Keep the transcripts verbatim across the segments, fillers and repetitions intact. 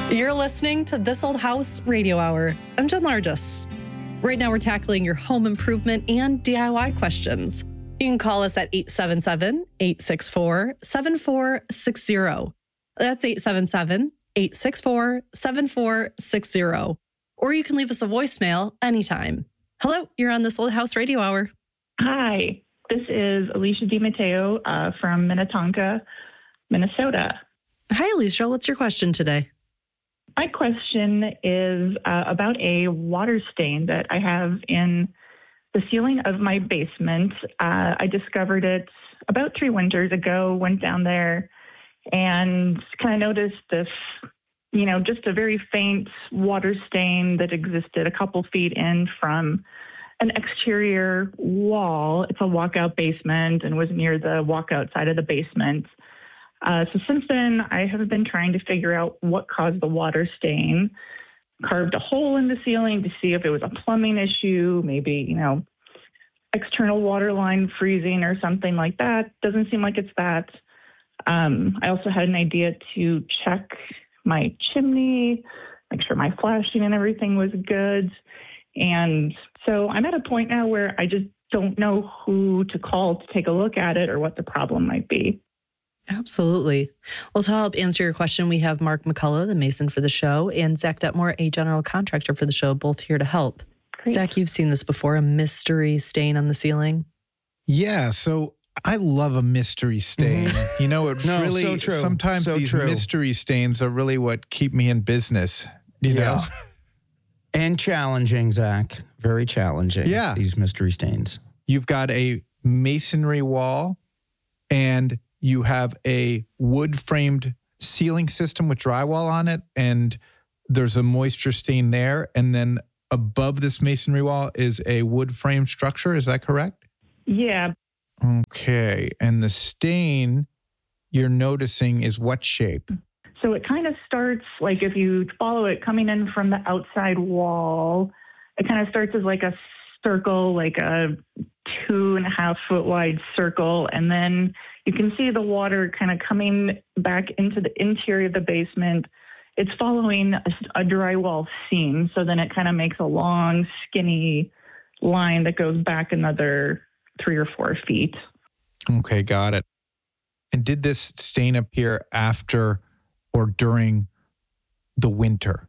You're listening to This Old House Radio Hour. I'm Jen Largis. Right now, we're tackling your home improvement and D I Y questions. You can call us at eight seven seven, eight six four, seven four six zero. That's eight seven seven, eight six four, seven four six zero. Or you can leave us a voicemail anytime. Hello, you're on This Old House Radio Hour. Hi, this is Alicia DiMatteo uh, from Minnetonka, Minnesota. Hi, Alicia. What's your question today? My question is uh, about a water stain that I have in the ceiling of my basement. Uh, I discovered it about three winters ago, went down there and kind of noticed this, you know, just a very faint water stain that existed a couple feet in from an exterior wall. It's a walkout basement and was near the walkout side of the basement. Uh, so since then, I have been trying to figure out what caused the water stain, carved a hole in the ceiling to see if it was a plumbing issue, maybe, you know, external water line freezing or something like that. Doesn't seem like it's that. Um, I also had an idea to check my chimney, make sure my flashing and everything was good. And so I'm at a point now where I just don't know who to call to take a look at it or what the problem might be. Absolutely. Well, to help answer your question, we have Mark McCullough, the mason for the show, and Zach Detmore, a general contractor for the show, both here to help. Great. Zach, you've seen this before, a mystery stain on the ceiling. Yeah, so I love a mystery stain. Mm-hmm. You know, it no, really, so true. sometimes so these true. mystery stains are really what keep me in business, you yeah. know? And challenging, Zach. Very challenging, yeah. these mystery stains. You've got a masonry wall and you have a wood-framed ceiling system with drywall on it, and there's a moisture stain there. And then above this masonry wall is a wood-framed structure. Is that correct? Yeah. Okay. And the stain you're noticing is what shape? So it kind of starts, like if you follow it coming in from the outside wall, it kind of starts as like a circle, like a two and a half foot wide circle. And then you can see the water kind of coming back into the interior of the basement. It's following a, a drywall seam. So then it kind of makes a long, skinny line that goes back another three or four feet. Okay, got it. And did this stain appear after or during the winter?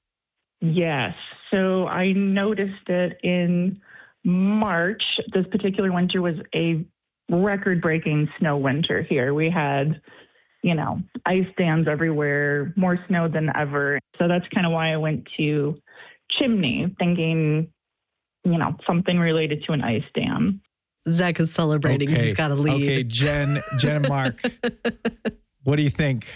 Yes. So I noticed it in March. This particular winter was a record-breaking snow winter here. We had, you know, ice dams everywhere, more snow than ever. So that's kind of why I went to chimney, thinking, you know, something related to an ice dam. Zach is celebrating. Okay. He's got to lead. Okay, Jen, Jen and Mark, what do you think?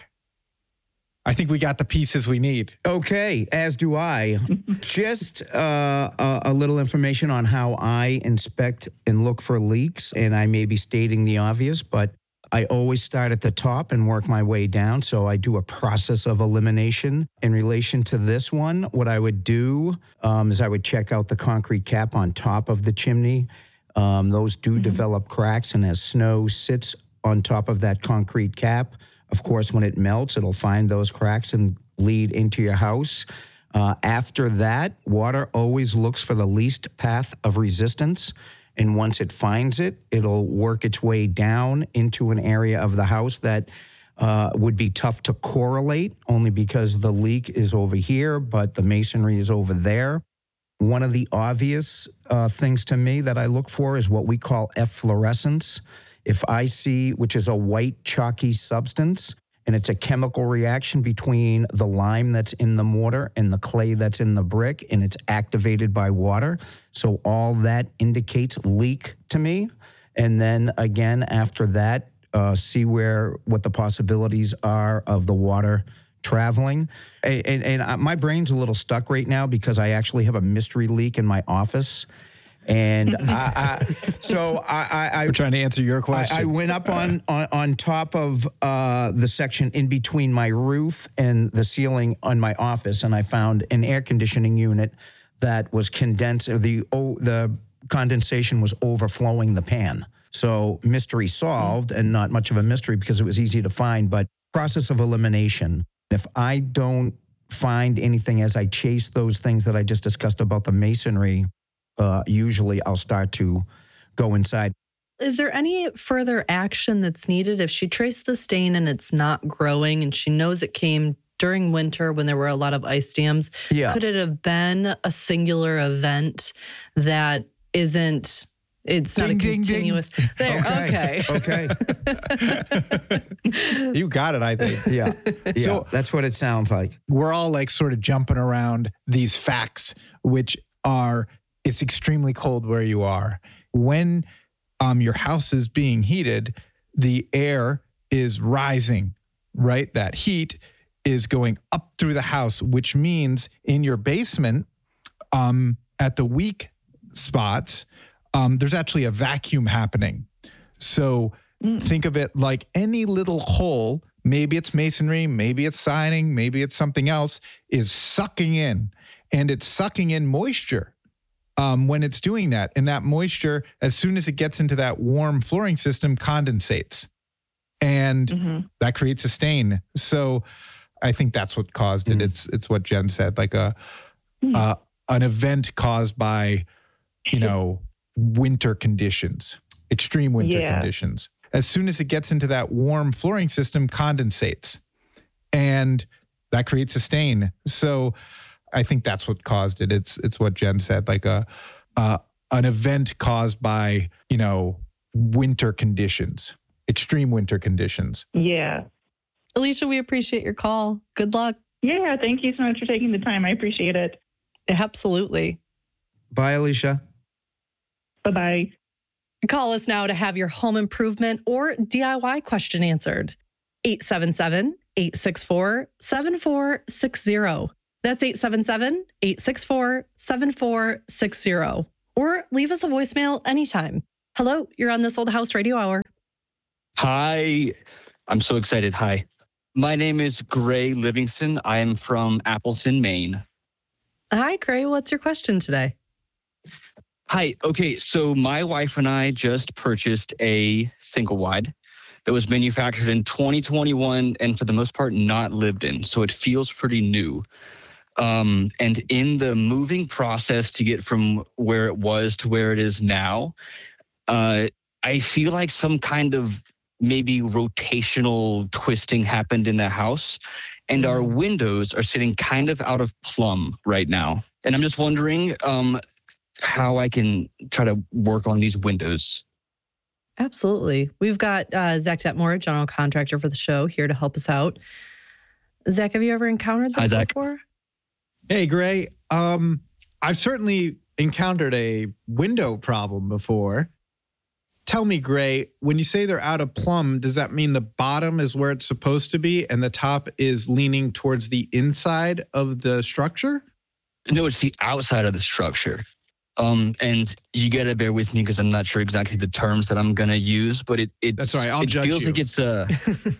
I think we got the pieces we need. Okay, as do I. Just uh, a, a little information on how I inspect and look for leaks, and I may be stating the obvious, but I always start at the top and work my way down, so I do a process of elimination. In relation to this one, what I would do um, is I would check out the concrete cap on top of the chimney. Um, those do mm-hmm. develop cracks, and as snow sits on top of that concrete cap, of course, when it melts, it'll find those cracks and lead into your house. Uh, after that, water always looks for the least path of resistance. And once it finds it, it'll work its way down into an area of the house that uh, would be tough to correlate, only because the leak is over here, but the masonry is over there. One of the obvious uh, things to me that I look for is what we call efflorescence. If I see, which is a white chalky substance, and it's a chemical reaction between the lime that's in the mortar and the clay that's in the brick, and it's activated by water. So all that indicates leak to me. And then again, after that, uh, see where, what the possibilities are of the water traveling. And, and, and my brain's a little stuck right now because I actually have a mystery leak in my office. And I, I, so I, I, I, we're trying to answer your question. I, I went up on, on, on top of uh, the section in between my roof and the ceiling on my office, and I found an air conditioning unit that was condensed. The oh, the condensation was overflowing the pan. So mystery solved, and not much of a mystery because it was easy to find. But process of elimination. If I don't find anything as I chase those things that I just discussed about the masonry, uh, usually I'll start to go inside. Is there any further action that's needed if she traced the stain and it's not growing and she knows it came during winter when there were a lot of ice dams? Yeah. Could it have been a singular event that isn't, it's Ding, not a ding, continuous. ding. There, okay. Okay. You got it, I think. Yeah. Yeah. So- that's what it sounds like. We're all like sort of jumping around these facts, which are it's extremely cold where you are. When um, your house is being heated, the air is rising, right? That heat is going up through the house, which means in your basement, um, at the weak spots, um, there's actually a vacuum happening. So mm. think of it like any little hole, maybe it's masonry, maybe it's siding, maybe it's something else, is sucking in, and it's sucking in moisture. Um, when it's doing that, and that moisture, as soon as it gets into that warm flooring system, condensates, and mm-hmm. that creates a stain. So I think that's what caused it. Mm. It's it's what Jen said, like a mm. uh, an event caused by, you know, winter conditions, extreme winter yeah. conditions. As soon as it gets into that warm flooring system, condensates, and that creates a stain. So I think that's what caused it. It's it's what Jen said, like a uh, an event caused by, you know, winter conditions, extreme winter conditions. Yeah. Alicia, we appreciate your call. Good luck. Yeah, thank you so much for taking the time. I appreciate it. Absolutely. Bye, Alicia. Bye-bye. Call us now to have your home improvement or D I Y question answered. eight seven seven, eight six four, seven four six zero. That's eight seven seven, eight six four, seven four six zero. Or leave us a voicemail anytime. Hello, you're on This Old House Radio Hour. Hi. I'm so excited. Hi. My name is Gray Livingston. I am from Appleton, Maine. Hi, Gray. What's your question today? Hi. Okay, so my wife and I just purchased a single wide that was manufactured in twenty twenty-one and for the most part not lived in. So it feels pretty new. Um, and in the moving process to get from where it was to where it is now, uh, I feel like some kind of maybe rotational twisting happened in the house, and our windows are sitting kind of out of plumb right now. And I'm just wondering um, how I can try to work on these windows. Absolutely. We've got uh, Zach Detmore, general contractor for the show, here to help us out. Zach, have you ever encountered this Hi, Zach. before? Hey, Gray. Um, I've certainly encountered a window problem before. Tell me, Gray, when you say they're out of plumb, does that mean the bottom is where it's supposed to be and the top is leaning towards the inside of the structure? No, it's the outside of the structure. Um, and you got to bear with me because I'm not sure exactly the terms that I'm going to use, but it it's, That's all right. I'll it judge feels you. like it's a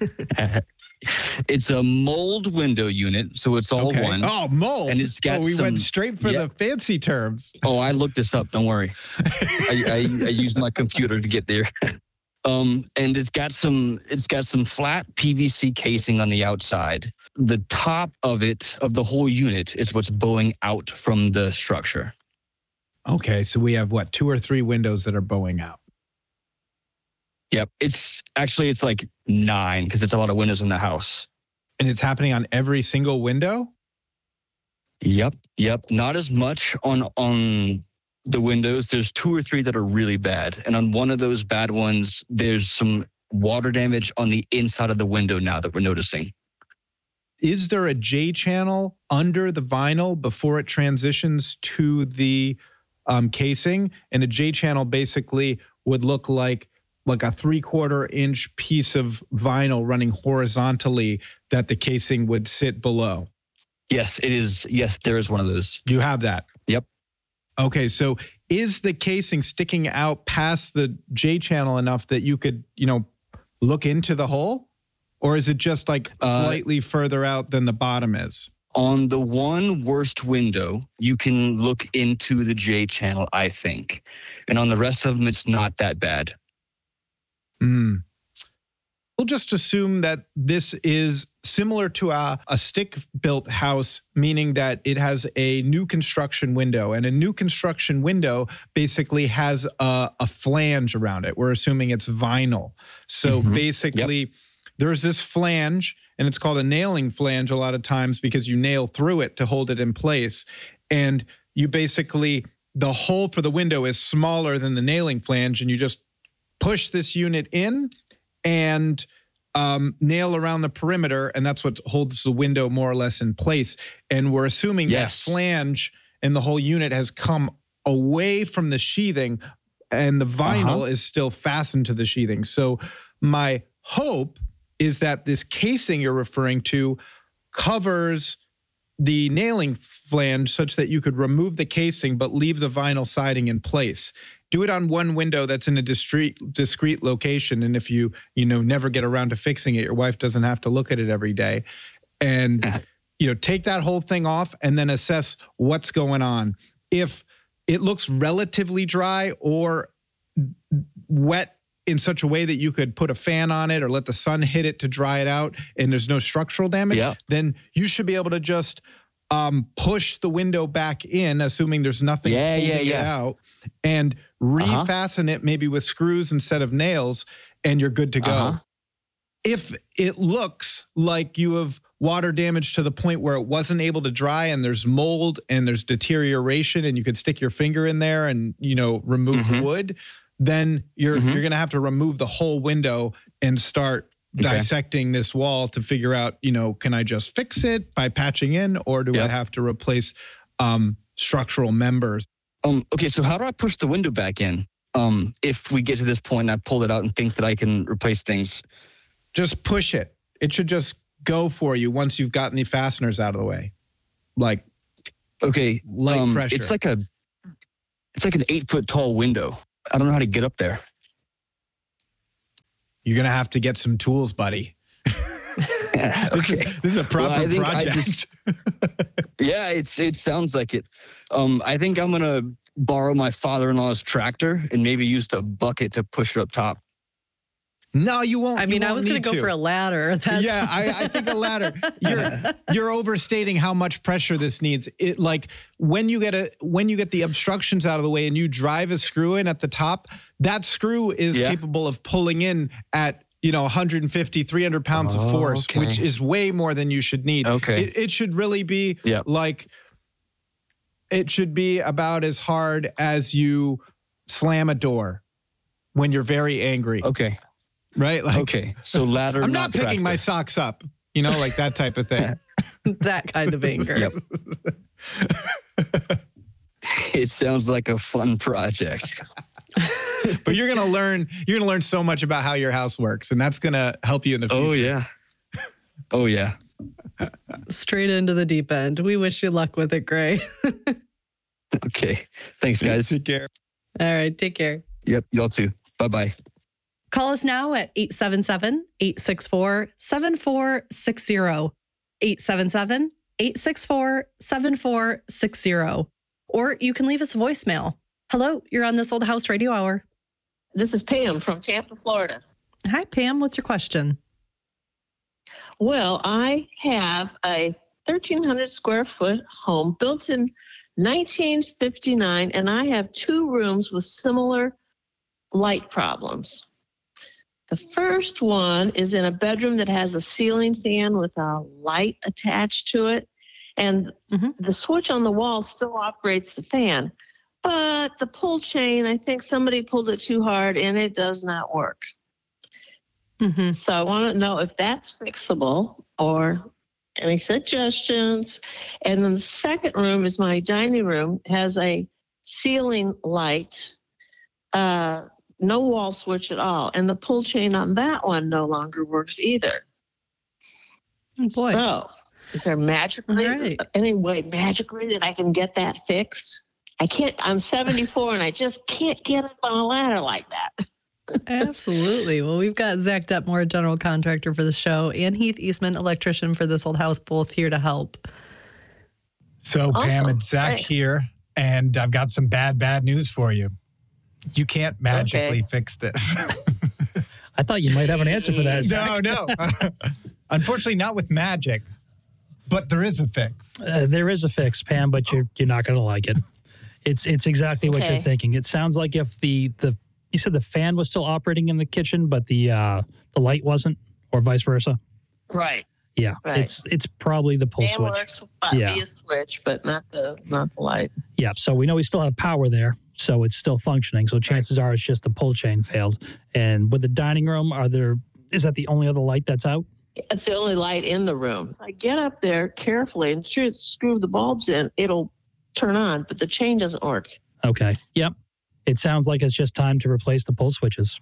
it's a mold window unit, so it's all Okay. one. Oh, mold. And it's got oh, we some- went straight for yeah. the fancy terms. Oh, I looked this up. Don't worry. I, I, I used my computer to get there. Um, and it's got some it's got some flat P V C casing on the outside. The top of it, of the whole unit, is what's bowing out from the structure. Okay, so we have what, two or three windows that are bowing out. Yep. It's actually it's like nine because it's a lot of windows in the house. And it's happening on every single window? Yep. Yep. Not as much on on the windows. There's two or three that are really bad. And on one of those bad ones, there's some water damage on the inside of the window now that we're noticing. Is there a J channel under the vinyl before it transitions to the um, casing? And a J channel basically would look like like a three quarter inch piece of vinyl running horizontally that the casing would sit below. Yes, it is. Yes, there is one of those. You have that. Yep. Okay, so is the casing sticking out past the J channel enough that you could, you know, look into the hole? Or is it just like Uh, slightly further out than the bottom is? On the one worst window, you can look into the J channel, I think. And on the rest of them, it's not that bad. Hmm. We'll just assume that this is similar to a, a stick-built house, meaning that it has a new construction window. And a new construction window basically has a, a flange around it. We're assuming it's vinyl. So Mhm. basically, yep. there's this flange, and it's called a nailing flange a lot of times because you nail through it to hold it in place. And you basically, the hole for the window is smaller than the nailing flange, and you just push this unit in and um, nail around the perimeter, and that's what holds the window more or less in place. And we're assuming Yes. that flange and the whole unit has come away from the sheathing, and the vinyl Uh-huh. is still fastened to the sheathing. So my hope is that this casing you're referring to covers the nailing flange such that you could remove the casing but leave the vinyl siding in place. Do it on one window that's in a discrete discrete location, and if you you know never get around to fixing it, your wife doesn't have to look at it every day. And you know, take that whole thing off and then assess what's going on. If it looks relatively dry or wet in such a way that you could put a fan on it or let the sun hit it to dry it out and there's no structural damage, Yeah. then you should be able to just um, push the window back in, assuming there's nothing Yeah, holding yeah, it yeah. out, and refasten it maybe with screws instead of nails, and you're good to go. Uh-huh. If it looks like you have water damage to the point where it wasn't able to dry and there's mold and there's deterioration and you could stick your finger in there and, you know, remove Mhm. wood, then you're Mhm. you're going to have to remove the whole window and start Okay. dissecting this wall to figure out, you know, can I just fix it by patching in, or do I Yep. have to replace um, structural members? Um, okay, so how do I push the window back in? Um, if we get to this point and I pull it out and think that I can replace things. Just push it. It should just go for you once you've gotten the fasteners out of the way. Like Okay, light um, pressure. It's like a, it's like an eight foot tall window. I don't know how to get up there. You're going to have to get some tools, buddy. This is Okay. this is a proper Well, I think I project. just- Yeah, it's it sounds like it. Um, I think I'm gonna borrow my father-in-law's tractor and maybe use the bucket to push it up top. no, you won't. I you mean, I won't was going need to go for a ladder. That's yeah, I, I think a ladder. You're you're overstating how much pressure this needs. It like when you get a when you get the obstructions out of the way and you drive a screw in at the top, that screw is Yeah. capable of pulling in at you know one fifty, three hundred pounds of Oh, force, okay. which is way more than you should need. Okay. It, it should really be Yep. like it should be about as hard as you slam a door when you're very angry, Okay. right? Like Okay. So ladder. I'm not picking my tractor. socks up, you know, like that type of thing. that kind of anger. Yep. It sounds like a fun project. But you're gonna learn. You're gonna learn so much about how your house works, and that's gonna help you in the future. Oh yeah. Oh yeah. Straight into the deep end. We wish you luck with it, Gray. Okay. Thanks, guys. Take care. All right. Take care. Yep. Y'all too. Bye bye. Call us now at eight seven seven, eight six four, seven four six zero. eight seven seven, eight six four, seven four six zero. Or you can leave us a voicemail. Hello, you're on This Old House Radio Hour. This is Pam from Tampa, Florida. Hi, Pam. What's your question? Well, I have a thirteen hundred square foot home built in nineteen fifty-nine, and I have two rooms with similar light problems. The first one is in a bedroom that has a ceiling fan with a light attached to it, and Mhm. the switch on the wall still operates the fan. But the pull chain, I think somebody pulled it too hard and it does not work. Mm-hmm. So I want to know if that's fixable or any suggestions. And then the second room is my dining room, has a ceiling light, uh, no wall switch at all. And the pull chain on that one no longer works either. Oh, boy. So is there magically All right. any way magically that I can get that fixed? I can't, I'm seventy-four and I just can't get up on a ladder like that. Absolutely. Well, we've got Zach Detmore, general contractor for the show, and Heath Eastman, electrician for This Old House, both here to help. So, Pam, Awesome. it's Zach Great. here, and I've got some bad, bad news for you. You can't magically Okay. fix this. I thought you might have an answer for that. no, no. Unfortunately, not with magic, but there is a fix. Uh, there is a fix, Pam, but you're you're not going to like it. It's it's exactly what Okay. you're thinking. It sounds like if the the you said the fan was still operating in the kitchen, but the uh, the light wasn't, or vice versa. Right. Yeah, Right. it's it's probably the pull Fan switch. works uh, Yeah. via switch, but not the not the light. Yeah, so we know we still have power there, so it's still functioning. So chances are it's just the pull chain failed. And with the dining room, are there is that the only other light that's out? It's the only light in the room. I get up there carefully and sure screw the bulbs in. It'll turn on, but the chain doesn't work. Okay. Yep. It sounds like it's just time to replace the pull switches.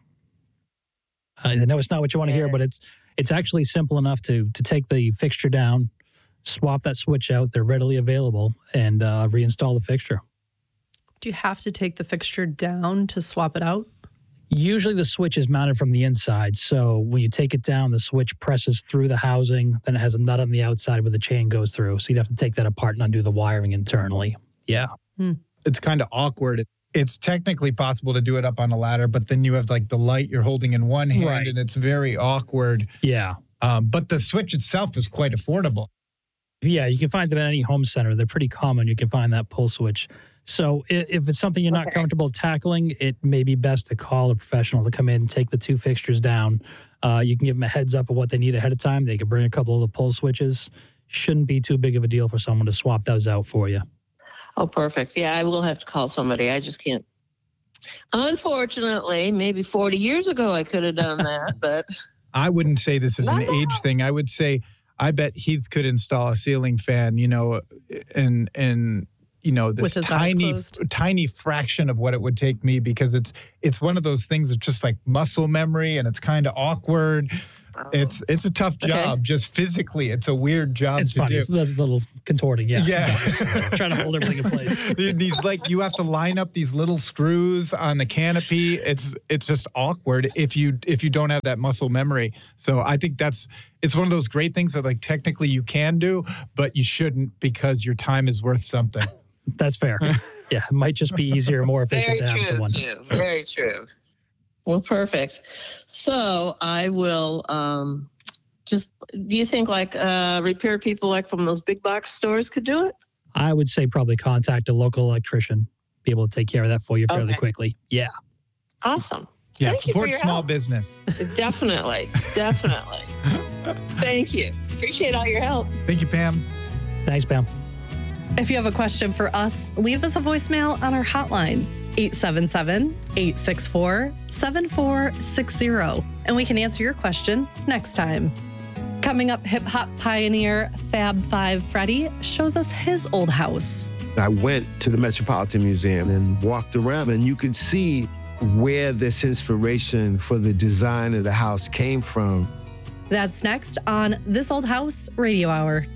I know it's not what you want to hear, Yeah. but it's it's actually simple enough to to take the fixture down, swap that switch out. They're readily available, and uh, reinstall the fixture. Do you have to take the fixture down to swap it out? Usually the switch is mounted from the inside. So when you take it down, the switch presses through the housing. Then it has a nut on the outside where the chain goes through. So you'd have to take that apart and undo the wiring internally. Yeah. It's kind of awkward. It's technically possible to do it up on a ladder, but then you have like the light you're holding in one hand Right. and it's very awkward. Yeah. Um, but the switch itself is quite affordable. Yeah. You can find them at any home center. They're pretty common. You can find that pull switch. So i- if it's something you're not Okay. comfortable tackling, it may be best to call a professional to come in, take the two fixtures down. Uh, you can give them a heads up of what they need ahead of time. They can bring a couple of the pull switches. Shouldn't be too big of a deal for someone to swap those out for you. Oh, perfect. Yeah, I will have to call somebody. I just can't. Unfortunately, maybe forty years ago I could have done that, but I wouldn't say this is an No. age thing. I would say I bet Heath could install a ceiling fan, you know, and and you know this With his eyes tiny closed. tiny fraction of what it would take me, because it's it's one of those things that's just like muscle memory and it's kind of awkward. It's it's a tough Okay. job, just physically. It's a weird job It's to fun. do. It's, that's a little contorting. Yeah. Yeah. Trying to hold everything in place. These like you have to line up these little screws on the canopy. It's it's just awkward if you if you don't have that muscle memory. So I think that's it's one of those great things that like technically you can do, but you shouldn't because your time is worth something. That's fair. Yeah. It might just be easier and more efficient very to have true, someone. too. Very true. Well, perfect. So I will um, just, do you think like uh, repair people like from those big box stores could do it? I would say probably contact a local electrician, be able to take care of that for you fairly Okay. quickly. Yeah. Awesome. Yeah, Thank you for support your small help. business. Definitely. Definitely. Thank you. Appreciate all your help. Thank you, Pam. Thanks, Pam. If you have a question for us, leave us a voicemail on our hotline, eight seven seven, eight six four, seven four six zero, and we can answer your question next time. Coming up, hip hop pioneer Fab Five Freddy shows us his old house. I went to the Metropolitan Museum and walked around, and you could see where this inspiration for the design of the house came from. That's next on This Old House Radio Hour.